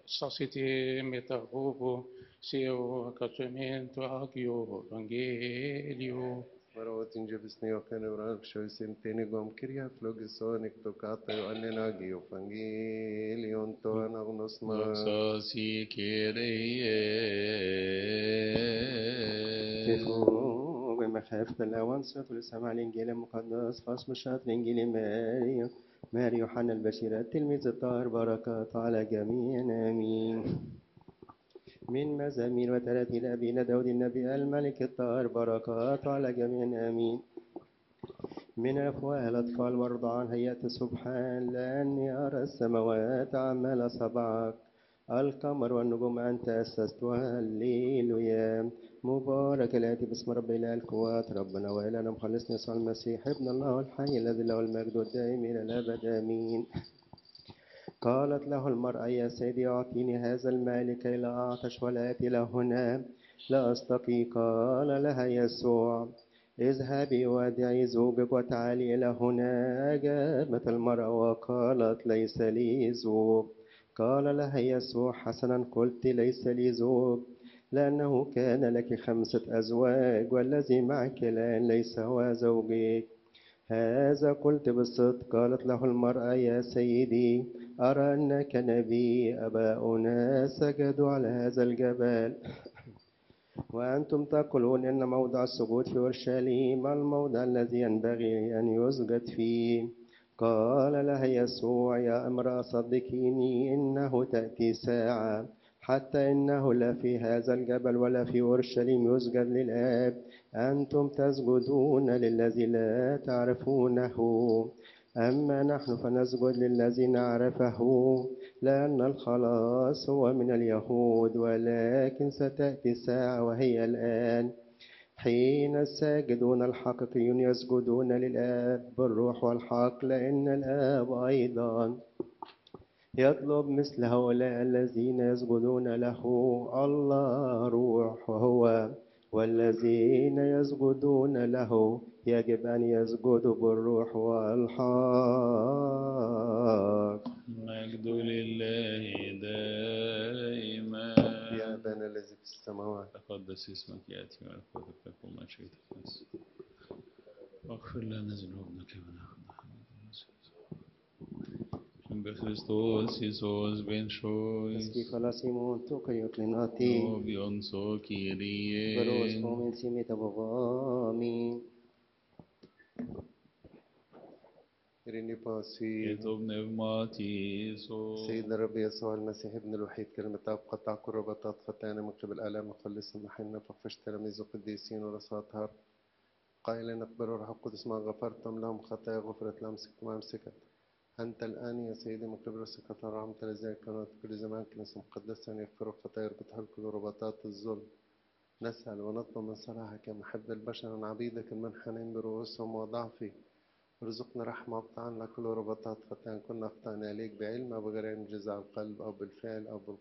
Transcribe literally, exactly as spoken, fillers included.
Sasiti metahubo, seo accattamento agio, evangelio. Marot injebisni och kan överallt sjösin tenigom kirja flogisonik tokata jo annenagi evangelion to anagnosma. Doxasi Kyrie. كفوا بمخافة الله وانصتوا لسماع الإنجيل المقدس فاصل شاطر الإنجيل ماري ماري يوحنا البشير التلميذ الطاهر بركات على جميعنا آمين. من مزامير وتراتيل أبينا داود النبي الملك الطاهر بركات على جميعنا آمين. من أفواه الأطفال والرضعان هيأت سبحان لأني أرى السماوات عمال صبعك القمر والنجوم أنت أسستها الليلويا مبارك الآتي باسم رب إله القوات ربنا وإلهنا مخلصنا يسوع المسيح ابن الله الحي الذي له المجد الدائم إلى الأبد آمين. قالت له المرأة يا سيدي أعطيني هذا الماء لكي لا أعطش ولا آتي إلى هنا لا أستقي. قال لها يسوع اذهبي وادعي زوجك وتعالي إلى هنا. أجابت المرأة وقالت ليس لي زوج. قال لها يسوع حسنا قلت ليس لي زوج لأنه كان لك خمسة أزواج والذي معك الآن ليس هو زوجك. هذا قلت بالصدق. قالت له المرأة يا سيدي أرى أنك نبي. أباؤنا سجدوا على هذا الجبل وأنتم تقولون إن موضع السجود في أورشليم الموضع الذي ينبغي أن يسجد فيه. قال لها يسوع يا امرأة صدقيني إنه تأتي ساعة حتى إنه لا في هذا الجبل ولا في أورشليم يسجد للآب أنتم تسجدون للذي لا تعرفونه أما نحن فنسجد للذي نعرفه لأن الخلاص هو من اليهود. ولكن ستأتي ساعة وهي الآن حين الساجدون الحقيقيون يسجدون للآب بالروح والحق لأن الآب أيضا يطلب مثل هؤلاء الذين يسجدون له. الله روح وهو والذين يسجدون له يجب أن يسجدوا بالروح والحق. مجد لله دائما. يا أبانا الذي في السماوات تقدس اسمك يأتي ملكوتك تكن مشيئتك في السماء واغفر لنا ذنوبنا كما نغفر بخريستوس يسوس بن شويس Eski kalasimon tukayot linati. نوبيون سو Veros كيريين fomen simita bavami. إريني باسي يتوب نفماتيسو سيدنا الرب يسوع المسيح ابن الوحيد كلمة أب قطع كل ربطات خطانا من قبل آلام مخلصنا محلنا فخفش تلاميذ قديسين ورسات هار قائلا اقبلوا الروح القدس ما غفرتم لهم خطايا غفرت لهم سكت ما مسكت. أنت الآن يا سيدي من قبل سكت الرحمة لذلك كانت في كل زمان كنيسة مقدسة أن يغفروا خطايا يربطها كل ربطات الظلم. نسأل ونطلب من صلاحك يا محب البشر عن عبيدك المنحنين برؤوسهم وضعفي ارزقنا رحمة وابطعنا كل ربطات خطايا كنا أخطأنا إليك بعلم أو بغير علم جزاء القلب أو بالفعل أو بالقلب